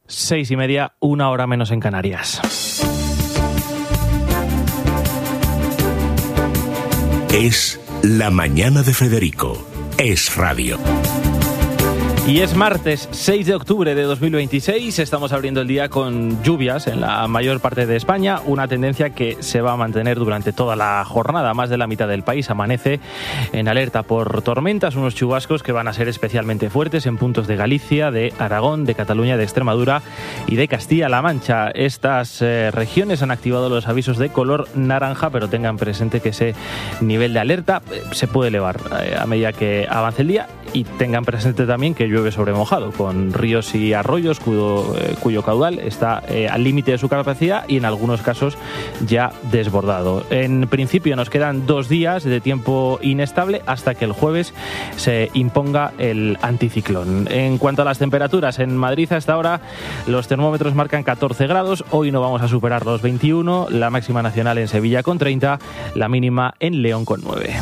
6:30, 1 hora menos en Canarias. Es la mañana de Federico. Es radio. Y es martes 6 de octubre de 2026, estamos abriendo el día con lluvias en la mayor parte de España, una tendencia que se va a mantener durante toda la jornada. Más de la mitad del país amanece en alerta por tormentas, unos chubascos que van a ser especialmente fuertes en puntos de Galicia, de Aragón, de Cataluña, de Extremadura y de Castilla-La Mancha. Estas regiones han activado los avisos de color naranja, pero tengan presente que ese nivel de alerta se puede elevar a medida que avance el día, y tengan presente también que llueve sobre mojado, con ríos y arroyos cuyo caudal está al límite de su capacidad y en algunos casos ya desbordado. En principio nos quedan 2 días de tiempo inestable hasta que el jueves se imponga el anticiclón. En cuanto a las temperaturas, en Madrid a esta hora los termómetros marcan 14 grados, hoy no vamos a superar los 21, la máxima nacional en Sevilla con 30, la mínima en León con 9.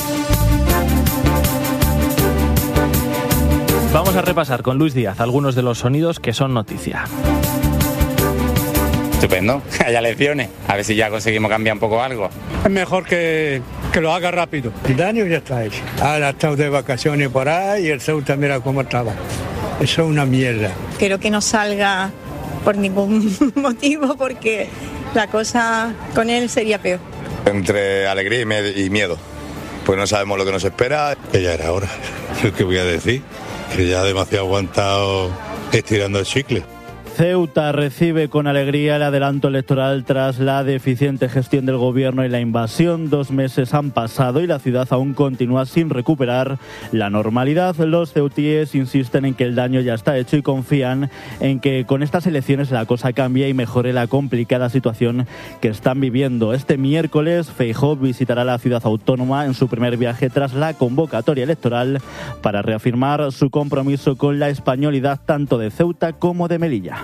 Vamos a repasar con Luis Díaz algunos de los sonidos que son noticia. Estupendo, que haya elecciones, a ver si ya conseguimos cambiar un poco algo. Es mejor que lo haga rápido. El daño ya está hecho. Ahora ha estado de vacaciones por ahí y el Ceuta mira cómo estaba. Eso es una mierda. Quiero que no salga por ningún motivo, porque la cosa con él sería peor. Entre alegría y miedo, pues no sabemos lo que nos espera. Que ya era hora, ¿qué voy a decir? Que ya demasiado aguantado estirando el chicle. Ceuta recibe con alegría el adelanto electoral tras la deficiente gestión del gobierno y la invasión. 2 meses han pasado y la ciudad aún continúa sin recuperar la normalidad. Los ceutíes insisten en que el daño ya está hecho y confían en que con estas elecciones la cosa cambie y mejore la complicada situación que están viviendo. Este miércoles Feijóo visitará la ciudad autónoma en su primer viaje tras la convocatoria electoral para reafirmar su compromiso con la españolidad tanto de Ceuta como de Melilla.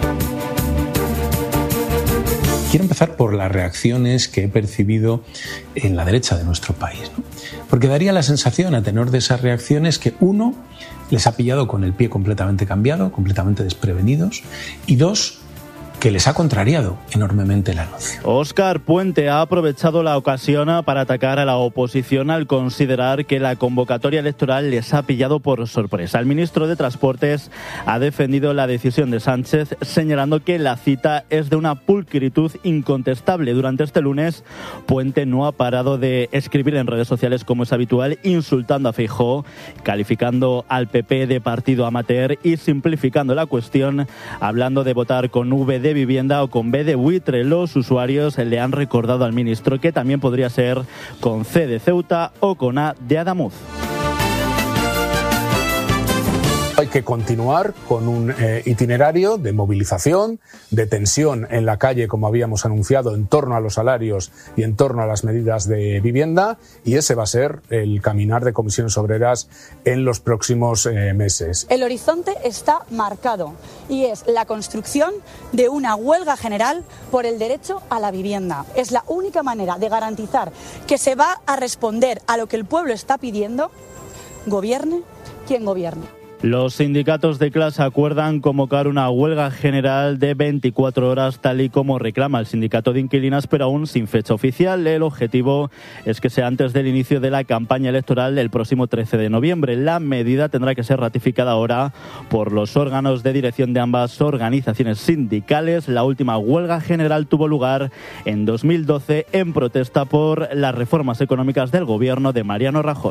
Quiero empezar por las reacciones que he percibido en la derecha de nuestro país, ¿no? Porque daría la sensación, a tenor de esas reacciones, que uno, les ha pillado con el pie completamente cambiado, completamente desprevenidos, y dos, que les ha contrariado enormemente el anuncio. Óscar Puente ha aprovechado la ocasión para atacar a la oposición al considerar que la convocatoria electoral les ha pillado por sorpresa. El ministro de Transportes ha defendido la decisión de Sánchez, señalando que la cita es de una pulcritud incontestable. Durante este lunes, Puente no ha parado de escribir en redes sociales, como es habitual, insultando a Feijóo, calificando al PP de partido amateur y simplificando la cuestión, hablando de votar con V de vivienda o con B de buitre. Los usuarios le han recordado al ministro que también podría ser con C de Ceuta o con A de Adamuz. Hay que continuar con un itinerario de movilización, de tensión en la calle, como habíamos anunciado, en torno a los salarios y en torno a las medidas de vivienda, y ese va a ser el caminar de Comisiones Obreras en los próximos meses. El horizonte está marcado y es la construcción de una huelga general por el derecho a la vivienda. Es la única manera de garantizar que se va a responder a lo que el pueblo está pidiendo, gobierne quien gobierne. Los sindicatos de clase acuerdan convocar una huelga general de 24 horas, tal y como reclama el sindicato de inquilinas, pero aún sin fecha oficial. El objetivo es que sea antes del inicio de la campaña electoral del próximo 13 de noviembre. La medida tendrá que ser ratificada ahora por los órganos de dirección de ambas organizaciones sindicales. La última huelga general tuvo lugar en 2012 en protesta por las reformas económicas del gobierno de Mariano Rajoy.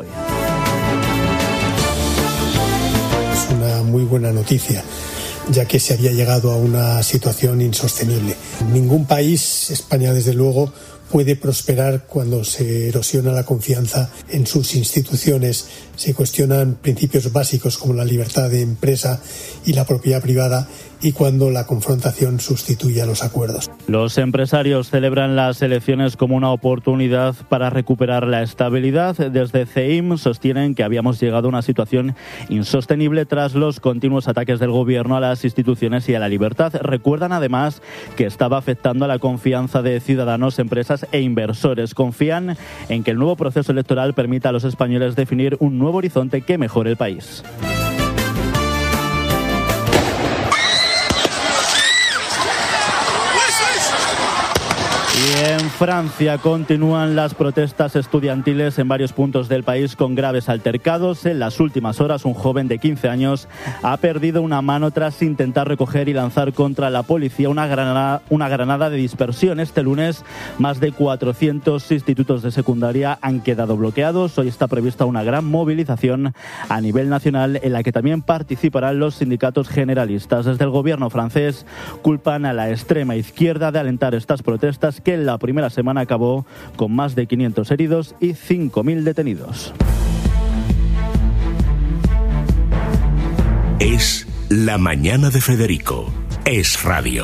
Una muy buena noticia, ya que se había llegado a una situación insostenible. Ningún país, España desde luego, puede prosperar cuando se erosiona la confianza en sus instituciones, se cuestionan principios básicos como la libertad de empresa y la propiedad privada, y cuando la confrontación sustituye a los acuerdos. Los empresarios celebran las elecciones como una oportunidad para recuperar la estabilidad. Desde CEIM sostienen que habíamos llegado a una situación insostenible tras los continuos ataques del gobierno a las instituciones y a la libertad. Recuerdan además que estaba afectando a la confianza de ciudadanos, empresas e inversores. Confían en que el nuevo proceso electoral permita a los españoles definir un nuevo horizonte que mejore el país. En Francia continúan las protestas estudiantiles en varios puntos del país con graves altercados. En las últimas horas, un joven de 15 años ha perdido una mano tras intentar recoger y lanzar contra la policía una granada de dispersión. Este lunes, más de 400 institutos de secundaria han quedado bloqueados. Hoy está prevista una gran movilización a nivel nacional en la que también participarán los sindicatos generalistas. Desde el gobierno francés culpan a la extrema izquierda de alentar estas protestas que en la primera semana acabó con más de 500 heridos y 5.000 detenidos. Es La Mañana de Federico. Es radio.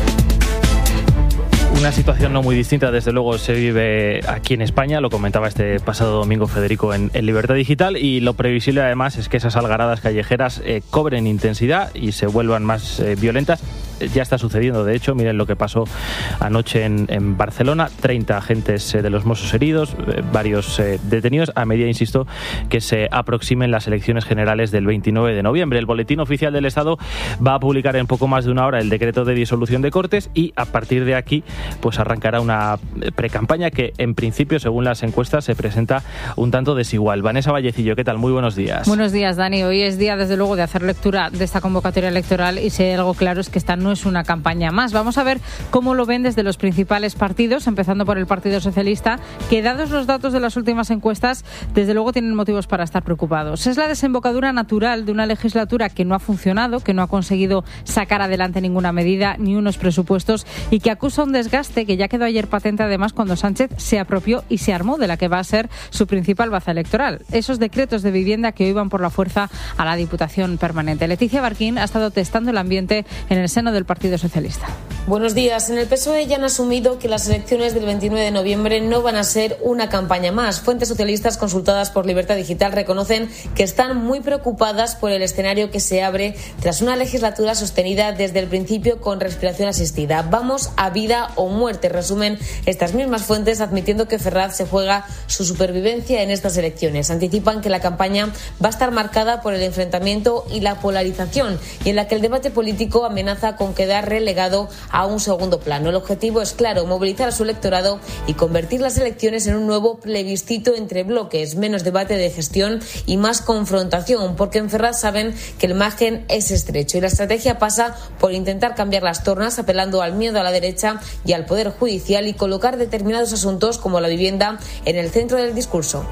Una situación no muy distinta, desde luego, se vive aquí en España. Lo comentaba este pasado domingo Federico en Libertad Digital, y lo previsible además es que esas algaradas callejeras cobren intensidad y se vuelvan más violentas. Ya está sucediendo, de hecho. Miren lo que pasó anoche en Barcelona. 30 agentes de los Mossos heridos, varios detenidos, a medida, insisto, que se aproximen las elecciones generales del 29 de noviembre. El Boletín Oficial del Estado va a publicar en poco más de una hora el decreto de disolución de Cortes, y a partir de aquí pues arrancará una precampaña que en principio, según las encuestas, se presenta un tanto desigual. Vanessa Vallecillo, ¿qué tal? Muy buenos días. Buenos días, Dani. Hoy es día, desde luego, de hacer lectura de esta convocatoria electoral, y si hay algo claro es que esta no es una campaña más. Vamos a ver cómo lo ven desde los principales partidos, empezando por el Partido Socialista, que, dados los datos de las últimas encuestas, desde luego tienen motivos para estar preocupados. Es la desembocadura natural de una legislatura que no ha funcionado, que no ha conseguido sacar adelante ninguna medida ni unos presupuestos, y que acusa un desgaste que ya quedó ayer patente, además, cuando Sánchez se apropió y se armó de la que va a ser su principal baza electoral: esos decretos de vivienda que hoy van por la fuerza a la Diputación Permanente. Leticia Barquín ha estado testando el ambiente en el seno del Partido Socialista. Buenos días. En el PSOE ya han asumido que las elecciones del 29 de noviembre no van a ser una campaña más. Fuentes socialistas consultadas por Libertad Digital reconocen que están muy preocupadas por el escenario que se abre tras una legislatura sostenida desde el principio con respiración asistida. Vamos a vida o muerte, resumen estas mismas fuentes, admitiendo que Ferraz se juega su supervivencia en estas elecciones. Anticipan que la campaña va a estar marcada por el enfrentamiento y la polarización, y en la que el debate político amenaza con quedar relegado a un segundo plano. El objetivo es claro: movilizar a su electorado y convertir las elecciones en un nuevo plebiscito entre bloques, menos debate de gestión y más confrontación, porque en Ferraz saben que el margen es estrecho y la estrategia pasa por intentar cambiar las tornas, apelando al miedo a la derecha y al Poder Judicial, y colocar determinados asuntos como la vivienda en el centro del discurso.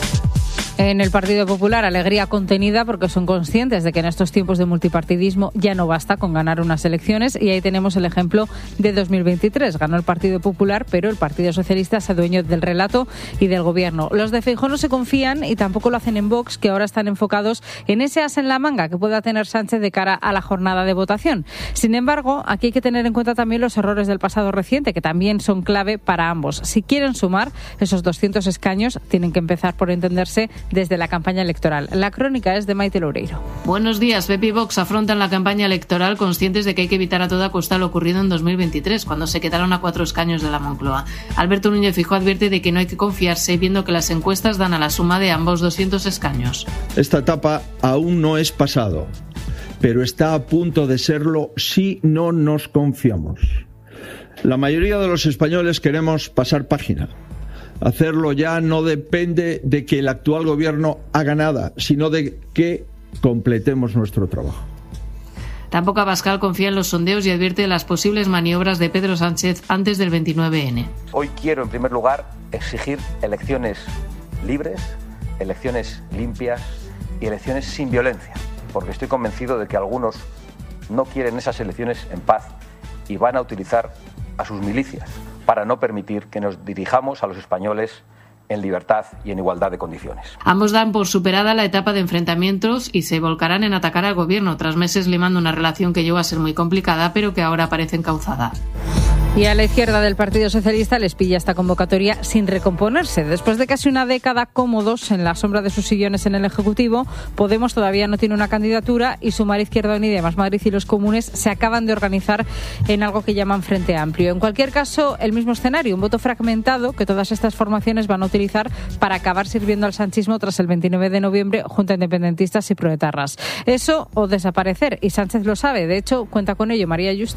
En el Partido Popular, alegría contenida, porque son conscientes de que en estos tiempos de multipartidismo ya no basta con ganar unas elecciones, y ahí tenemos el ejemplo de 2023. Ganó el Partido Popular, pero el Partido Socialista se adueñó del relato y del gobierno. Los de Feijóo no se confían, y tampoco lo hacen en Vox, que ahora están enfocados en ese as en la manga que pueda tener Sánchez de cara a la jornada de votación. Sin embargo, aquí hay que tener en cuenta también los errores del pasado reciente, que también son clave para ambos. Si quieren sumar esos 200 escaños, tienen que empezar por entenderse desde la campaña electoral. La crónica es de Maite Loureiro. Buenos días. PP y Vox afrontan la campaña electoral conscientes de que hay que evitar a toda costa lo ocurrido en 2023, cuando se quedaron a 4 escaños de la Moncloa. Alberto Núñez Feijóo advierte de que no hay que confiarse, viendo que las encuestas dan a la suma de ambos 200 escaños. Esta etapa aún no es pasado, pero está a punto de serlo si no nos confiamos. La mayoría de los españoles queremos pasar página. Hacerlo ya no depende de que el actual gobierno haga nada, sino de que completemos nuestro trabajo. Tampoco Abascal confía en los sondeos y advierte de las posibles maniobras de Pedro Sánchez antes del 29N. Hoy quiero, en primer lugar, exigir elecciones libres, elecciones limpias y elecciones sin violencia, porque estoy convencido de que algunos no quieren esas elecciones en paz y van a utilizar a sus milicias para no permitir que nos dirijamos a los españoles en libertad y en igualdad de condiciones. Ambos dan por superada la etapa de enfrentamientos y se volcarán en atacar al gobierno, tras meses limando una relación que llegó a ser muy complicada, pero que ahora parece encauzada. Y a la izquierda del Partido Socialista les pilla esta convocatoria sin recomponerse. Después de casi una década cómodos en la sombra de sus sillones en el Ejecutivo, Podemos todavía no tiene una candidatura, y Sumar, Izquierda Unida, Más Madrid y los Comunes se acaban de organizar en algo que llaman Frente Amplio. En cualquier caso, el mismo escenario, un voto fragmentado que todas estas formaciones van a utilizar para acabar sirviendo al sanchismo tras el 29 de noviembre junto a independentistas y proetarras. Eso o desaparecer, y Sánchez lo sabe. De hecho, cuenta con ello María Yuste.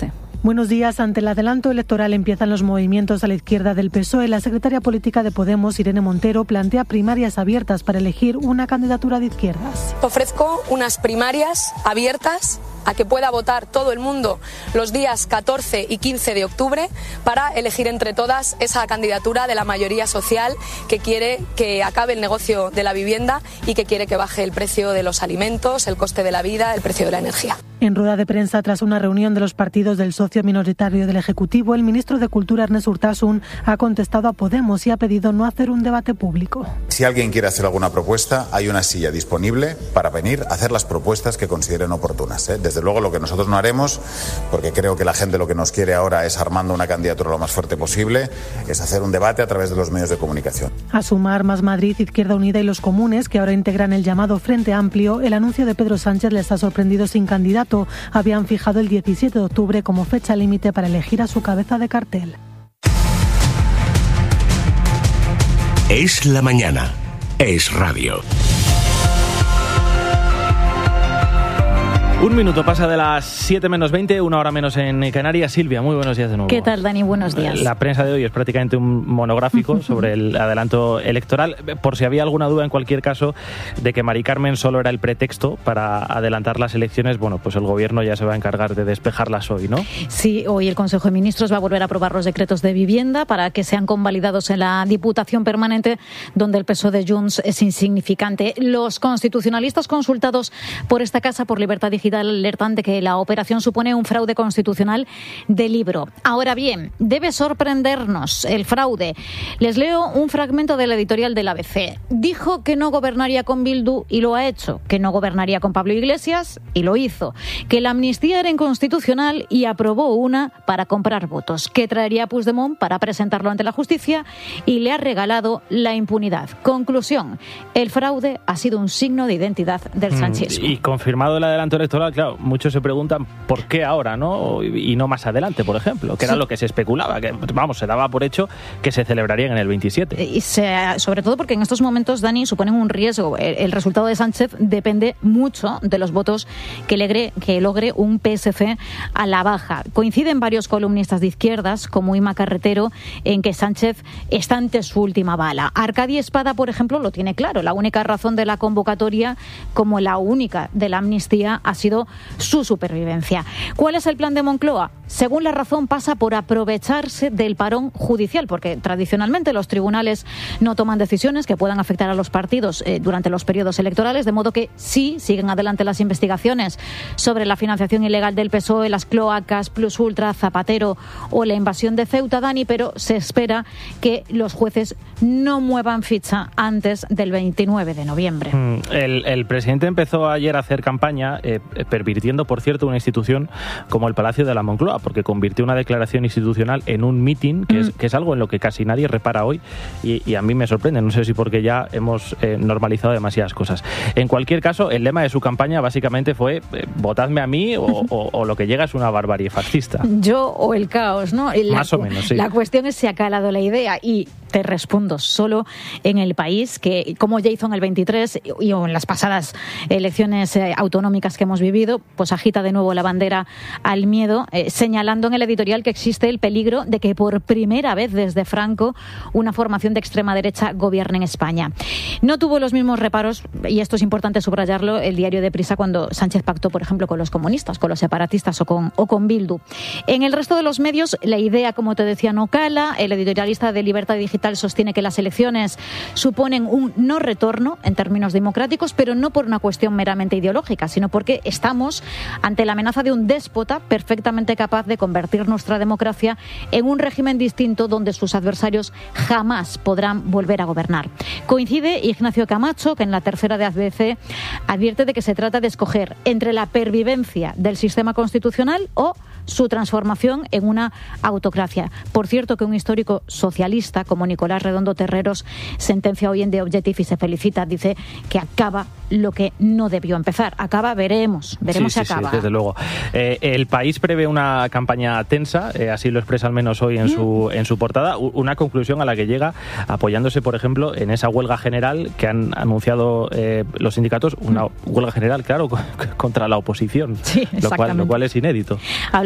Buenos días. Ante el adelanto electoral empiezan los movimientos a la izquierda del PSOE. La secretaria política de Podemos, Irene Montero, plantea primarias abiertas para elegir una candidatura de izquierdas. Ofrezco unas primarias abiertas a que pueda votar todo el mundo los días 14 y 15 de octubre para elegir entre todas esa candidatura de la mayoría social que quiere que acabe el negocio de la vivienda y que quiere que baje el precio de los alimentos, el coste de la vida, el precio de la energía. En rueda de prensa, tras una reunión de los partidos del socio minoritario del Ejecutivo, el ministro de Cultura, Ernest Urtasun, ha contestado a Podemos y ha pedido no hacer un debate público. Si alguien quiere hacer alguna propuesta, hay una silla disponible para venir a hacer las propuestas que consideren oportunas. Desde luego, lo que nosotros no haremos, porque creo que la gente lo que nos quiere ahora es armando una candidatura lo más fuerte posible, es hacer un debate a través de los medios de comunicación. A Sumar, Más Madrid, Izquierda Unida y los Comunes, que ahora integran el llamado Frente Amplio, el anuncio de Pedro Sánchez les ha sorprendido sin candidato. Habían fijado el 17 de octubre como fecha límite para elegir a su cabeza de cartel. Es la mañana. Es radio. 1 minuto pasa de las 7 menos 20, 1 hora menos en Canarias. Silvia, muy buenos días de nuevo. ¿Qué tal, Dani? Buenos días. La prensa de hoy es prácticamente un monográfico sobre el adelanto electoral. Por si había alguna duda, en cualquier caso, de que Mari Carmen solo era el pretexto para adelantar las elecciones, bueno, pues el gobierno ya se va a encargar de despejarlas hoy, ¿no? Sí, hoy el Consejo de Ministros va a volver a aprobar los decretos de vivienda para que sean convalidados en la Diputación Permanente, donde el peso de Junts es insignificante. Los constitucionalistas consultados por esta Casa por Libertad Digital alertan de que la operación supone un fraude constitucional de libro. Ahora bien, debe sorprendernos el fraude. Les leo un fragmento del editorial del ABC. Dijo que no gobernaría con Bildu y lo ha hecho. Que no gobernaría con Pablo Iglesias y lo hizo. Que la amnistía era inconstitucional y aprobó una para comprar votos. Que traería a Puigdemont para presentarlo ante la justicia y le ha regalado la impunidad. Conclusión, el fraude ha sido un signo de identidad del sanchismo. Y confirmado el adelanto electoral, claro, muchos se preguntan por qué ahora, ¿no? Y no más adelante, por ejemplo, que era lo que se especulaba, que vamos, se daba por hecho que se celebrarían en el 27. Y sobre todo porque en estos momentos, Dani, suponen un riesgo. El resultado de Sánchez depende mucho de los votos que logre un PSC a la baja. Coinciden varios columnistas de izquierdas, como Ima Carretero, en que Sánchez está ante su última bala. Arcadi Espada, por ejemplo, lo tiene claro. La única razón de la convocatoria, como la única de la amnistía, ha sido su supervivencia. ¿Cuál es el plan de Moncloa? Según La Razón, pasa por aprovecharse del parón judicial, porque tradicionalmente los tribunales no toman decisiones que puedan afectar a los partidos durante los periodos electorales, de modo que sí siguen adelante las investigaciones sobre la financiación ilegal del PSOE, las cloacas, Plus Ultra, Zapatero o la invasión de Ceuta, Dani, pero se espera que los jueces no muevan ficha antes del 29 de noviembre. El presidente empezó ayer a hacer campaña pervirtiendo, por cierto, una institución como el Palacio de la Moncloa, porque convirtió una declaración institucional en un mitin, que es algo en lo que casi nadie repara hoy, y a mí me sorprende, no sé si porque ya hemos normalizado demasiadas cosas. En cualquier caso, el lema de su campaña básicamente fue votadme a mí o lo que llega es una barbarie fascista. Yo o el caos, ¿no? Más o menos, sí. La cuestión es si ha calado la idea y te respondo, solo en el país, que como ya hizo en el 23 y en las pasadas elecciones autonómicas que hemos vivido, pues agita de nuevo la bandera al miedo, señalando en el editorial que existe el peligro de que por primera vez desde Franco una formación de extrema derecha gobierne en España. No tuvo los mismos reparos, y esto es importante subrayarlo, el diario de Prisa cuando Sánchez pactó, por ejemplo, con los comunistas, con los separatistas o con Bildu. En el resto de los medios, la idea, como te decía, no cala. El editorialista de Libertad Digital sostiene que las elecciones suponen un no retorno en términos democráticos, pero no por una cuestión meramente ideológica, sino porque estamos ante la amenaza de un déspota perfectamente capaz de convertir nuestra democracia en un régimen distinto donde sus adversarios jamás podrán volver a gobernar. Coincide Ignacio Camacho, que en la tercera de ABC advierte de que se trata de escoger entre la pervivencia del sistema constitucional o su transformación en una autocracia. Por cierto, que un histórico socialista como Nicolás Redondo Terreros sentencia hoy en The Objective y se felicita, dice que acaba lo que no debió empezar. Acaba, veremos si acaba. Sí, desde luego. El País prevé una campaña tensa, así lo expresa al menos hoy en su portada, una conclusión a la que llega apoyándose, por ejemplo, en esa huelga general que han anunciado los sindicatos, una huelga general, claro, contra la oposición, sí, lo cual es inédito. Hablaba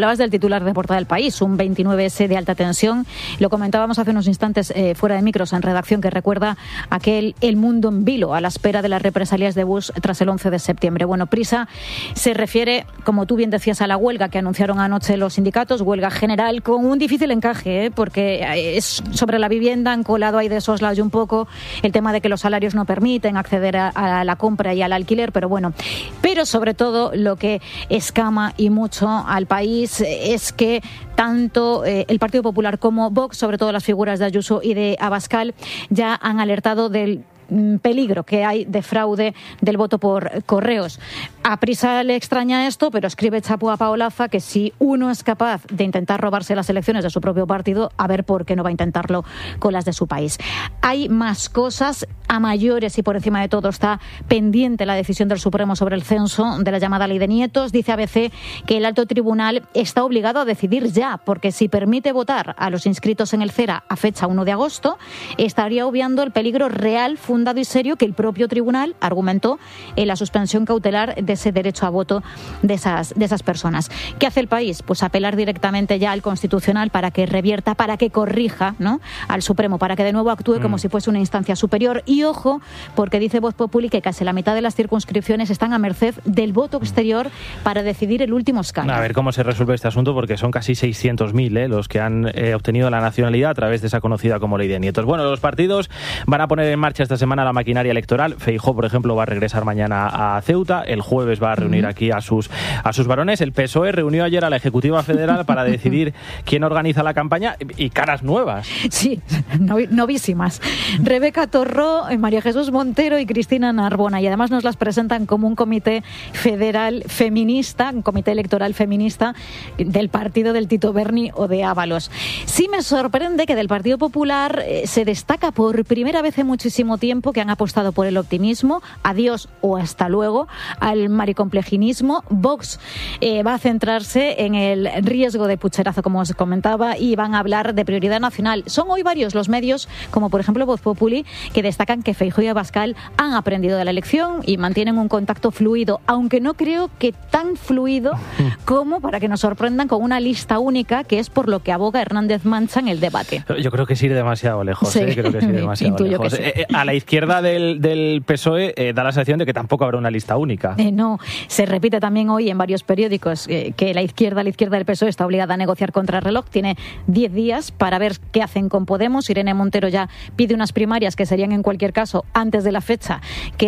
hablabas del titular de portada del País, un 29S de alta tensión. Lo comentábamos hace unos instantes fuera de micros en redacción, que recuerda aquel El mundo en vilo a la espera de las represalias de Bush tras el 11 de septiembre. Bueno, Prisa se refiere, como tú bien decías, a la huelga que anunciaron anoche los sindicatos, huelga general con un difícil encaje, porque es sobre la vivienda, han colado ahí de soslayo un poco el tema de que los salarios no permiten acceder a la compra y al alquiler, pero bueno. Pero sobre todo lo que escama y mucho al país es que tanto el Partido Popular como Vox, sobre todo las figuras de Ayuso y de Abascal, ya han alertado del peligro que hay de fraude del voto por correos. A Prisa le extraña esto, pero escribe Chapo a Paolaza que si uno es capaz de intentar robarse las elecciones de su propio partido, a ver por qué no va a intentarlo con las de su país. Hay más cosas a mayores y por encima de todo está pendiente la decisión del Supremo sobre el censo de la llamada Ley de Nietos. Dice ABC que el alto tribunal está obligado a decidir ya, porque si permite votar a los inscritos en el CERA a fecha 1 de agosto, estaría obviando el peligro real, fundado y serio que el propio tribunal argumentó en la suspensión cautelar de ese derecho a voto de esas personas. ¿Qué hace el país? Pues apelar directamente ya al Constitucional para que revierta, para que corrija, ¿no?, al Supremo, para que de nuevo actúe como si fuese una instancia superior. Y ojo, porque dice Voz Populi que casi la mitad de las circunscripciones están a merced del voto exterior para decidir el último escaño. A ver cómo se resuelve este asunto, porque son casi 600.000 los que han obtenido la nacionalidad a través de esa conocida como Ley de Nietos. Bueno, los partidos van a poner en marcha esta semana la maquinaria electoral. Feijóo, por ejemplo, va a regresar mañana a Ceuta. El jueves va a reunir aquí a sus varones. El PSOE reunió ayer a la Ejecutiva Federal para decidir quién organiza la campaña, y caras nuevas. Sí, novísimas. Rebeca Torró, María Jesús Montero y Cristina Narbona. Y además nos las presentan como un comité federal feminista, un comité electoral feminista del partido del Tito Berni o de Ábalos. Sí me sorprende que del Partido Popular se destaca por primera vez en muchísimo tiempo que han apostado por el optimismo, adiós o hasta luego al maricomplejinismo. Vox va a centrarse en el riesgo de pucherazo, como os comentaba, y van a hablar de prioridad nacional. Son hoy varios los medios, como por ejemplo Voz Populi, que destacan que Feijóo y Abascal han aprendido de la elección y mantienen un contacto fluido, aunque no creo que tan fluido como para que nos sorprendan con una lista única, que es por lo que aboga Hernández Mancha en el debate. Yo creo que es ir demasiado lejos. Sí. Creo que es ir demasiado lejos. Sí. A la izquierda del PSOE da la sensación de que tampoco habrá una lista única. No, se repite también hoy en varios periódicos que la izquierda del PSOE está obligada a negociar contra el reloj. Tiene 10 días para ver qué hacen con Podemos. Irene Montero ya pide unas primarias que serían en cualquier caso antes de la fecha que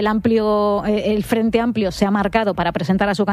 el Frente Amplio se ha marcado para presentar a su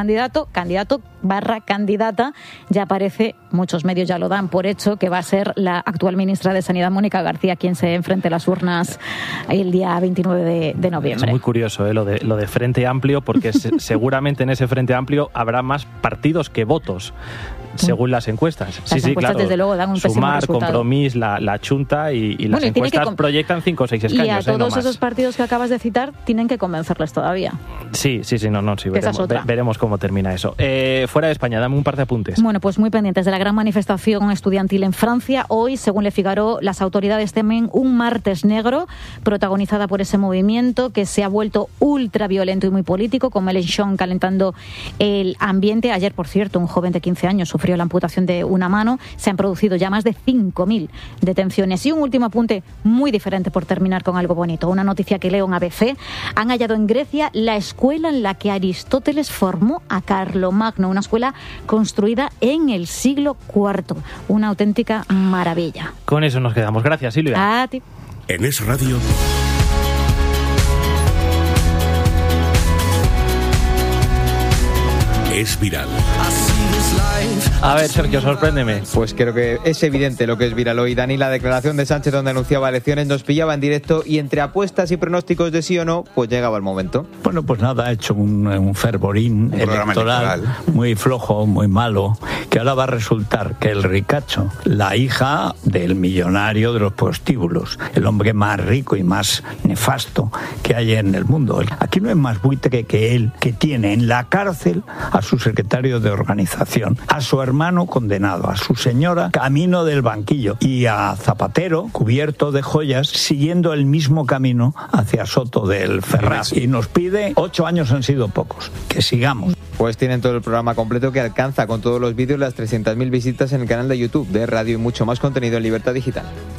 candidato/candidata. Ya parece, muchos medios ya lo dan por hecho, que va a ser la actual ministra de Sanidad, Mónica García, quien se enfrente a las urnas el día 29 de noviembre. Es muy curioso lo de Frente Amplio, porque seguramente en ese Frente Amplio habrá más partidos que votos, según las encuestas. Las encuestas, desde luego, dan un pésimo Sumar, resultado. Compromís, la Chunta y las encuestas proyectan 5 o 6 escaños. Y a todos no esos partidos que acabas de citar tienen que convencerles todavía. Sí, veremos cómo termina eso. Fuera de España, dame un par de apuntes. Bueno, pues muy pendientes de la gran manifestación estudiantil en Francia. Hoy, según Le Figaro, las autoridades temen un martes negro protagonizada por ese movimiento que se ha vuelto ultraviolento y muy político, con Mélenchon calentando el ambiente. Ayer, por cierto, un joven de 15 años sufrió la amputación de una mano. Se han producido ya más de 5.000 detenciones. Y un último apunte muy diferente, por terminar con algo bonito. Una noticia que leo en ABC. Han hallado en Grecia la escuela en la que Aristóteles formó a Carlomagno, una escuela construida en el siglo IV. Una auténtica maravilla. Con eso nos quedamos. Gracias, Silvia. A ti. En Es Radio. Es viral. A ver, Sergio, sorpréndeme. Pues creo que es evidente lo que es viral hoy, Dani. La declaración de Sánchez, donde anunciaba elecciones, nos pillaba en directo, y entre apuestas y pronósticos de sí o no, pues llegaba el momento. Bueno, pues nada, ha hecho un fervorín electoral muy flojo, muy malo, que ahora va a resultar que el ricacho, la hija del millonario de los prostíbulos, el hombre más rico y más nefasto que hay en el mundo. Aquí no es más buitre que él, que tiene en la cárcel a su secretario de organización, a su hermano condenado, a su señora camino del banquillo, y a Zapatero cubierto de joyas siguiendo el mismo camino hacia Soto del Ferraz. Y nos pide 8 años, han sido pocos, que sigamos. Pues tienen todo el programa completo que alcanza con todos los vídeos las 300.000 visitas en el canal de YouTube de Radio y mucho más contenido en Libertad Digital.